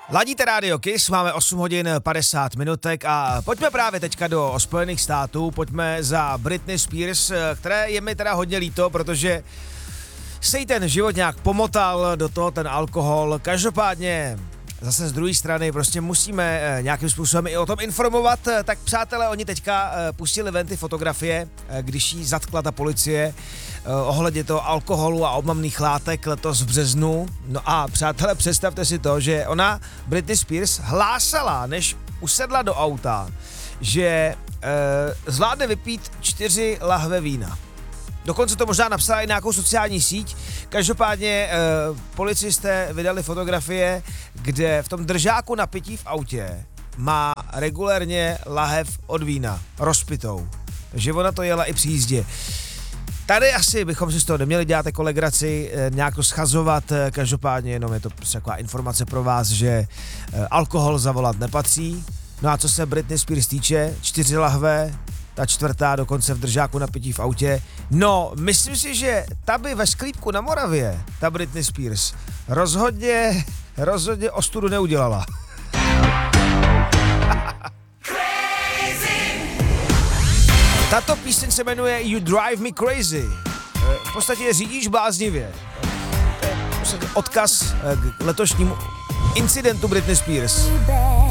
Ladíte Radio Kiss, máme 8 hodin 50 minutek a pojďme právě teďka do Spojených států, pojďme za Britney Spears, které je mi teda hodně líto, protože se jí ten život nějak pomotal, do toho ten alkohol, každopádně zase z druhé strany prostě musíme nějakým způsobem i o tom informovat, tak přátelé, oni teďka pustili ven ty fotografie, když jí zatkla ta policie ohledně toho alkoholu a omamných látek letos v březnu. No a přátelé, představte si to, že ona, Britney Spears, hlásala, než usedla do auta, že zvládne vypít 4 lahve vína. Dokonce to možná napsala i nějakou sociální síť. Každopádně policisté vydali fotografie, kde v tom držáku na pití v autě má regulérně lahev od vína, rozpitou. Takže ona to jela i při jízdě. Tady asi bychom si z toho neměli dělat jako legraci, nějak to schazovat, každopádně jenom je to prostě taková informace pro vás, že alkohol zavolat nepatří. No a co se Britney Spears týče, 4 lahve, ta 4. dokonce v držáku na pití v autě. No, myslím si, že ta by ve sklípku na Moravě, ta Britney Spears, rozhodně ostudu neudělala. Tato píseň se jmenuje You Drive Me Crazy. V podstatě řídíš bláznivě. To je odkaz k letošnímu incidentu Britney Spears.